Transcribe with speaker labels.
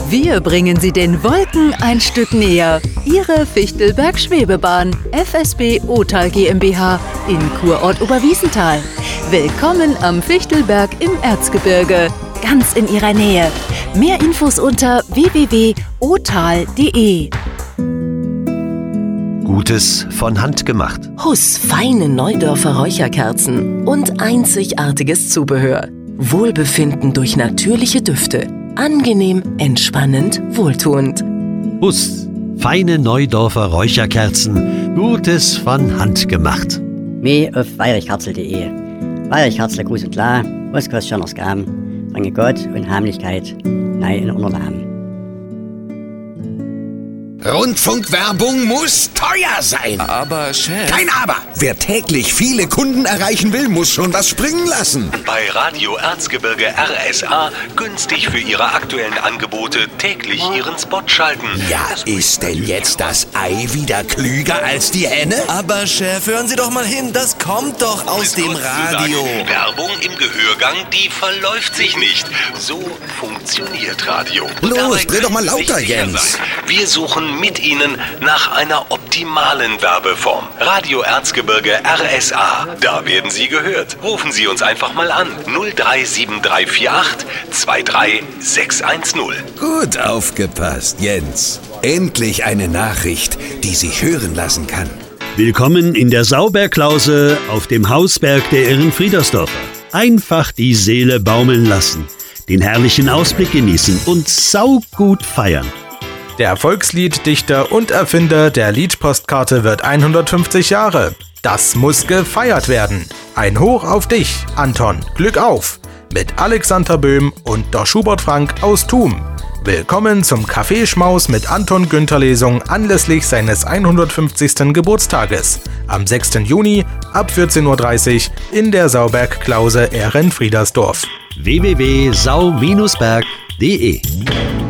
Speaker 1: Wir bringen Sie den Wolken ein Stück näher. Ihre Fichtelberg-Schwebebahn, FSB Otal GmbH in Kurort Oberwiesenthal. Willkommen am Fichtelberg im Erzgebirge, ganz in Ihrer Nähe. Mehr Infos unter www.otal.de.
Speaker 2: Gutes von Hand gemacht.
Speaker 3: Huss feine Neudorfer Räucherkerzen und einzigartiges Zubehör. Wohlbefinden durch natürliche Düfte. Angenehm, entspannend, wohltuend.
Speaker 2: Huss, feine Neudorfer Räucherkerzen. Gutes von Hand gemacht.
Speaker 4: Mehr auf weirichkerzel.de. Weirichkerzel, groß und klar, was kostet schon Ausgaben? Bringe Gott und Heimlichkeit nein in Unterlagen.
Speaker 5: Rundfunkwerbung muss teuer sein.
Speaker 6: Aber, Chef...
Speaker 5: Kein Aber! Wer täglich viele Kunden erreichen will, muss schon was springen lassen.
Speaker 2: Bei Radio Erzgebirge RSA günstig für Ihre aktuellen Angebote täglich Ihren Spot schalten.
Speaker 5: Ja, ist denn jetzt das Ei wieder klüger als die Henne?
Speaker 6: Aber, Chef, hören Sie doch mal hin, das kommt doch aus dem Radio.
Speaker 2: Werbung im Gehörgang, die verläuft sich nicht. So funktioniert Radio.
Speaker 5: Los, dreh doch mal lauter, Jens.
Speaker 2: Wir suchen mit Ihnen nach einer optimalen Werbeform. Radio Erzgebirge RSA. Da werden Sie gehört. Rufen Sie uns einfach mal an. 037348 23610.
Speaker 5: Gut aufgepasst, Jens. Endlich eine Nachricht, die sich hören lassen kann.
Speaker 7: Willkommen in der Sauberklause auf dem Hausberg der Ehrenfriedersdorfer. Einfach die Seele baumeln lassen, den herrlichen Ausblick genießen und saugut feiern.
Speaker 8: Der Volkslieddichter und Erfinder der Liedpostkarte wird 150 Jahre. Das muss gefeiert werden. Ein Hoch auf dich, Anton. Glück auf! Mit Alexander Böhm und der Schubert Frank aus Thum. Willkommen zum Kaffeeschmaus mit Anton Günther Lesung anlässlich seines 150. Geburtstages. Am 6. Juni ab 14:30 Uhr in der Sauberg-Klause Ehrenfriedersdorf.
Speaker 2: www.sau-berg.de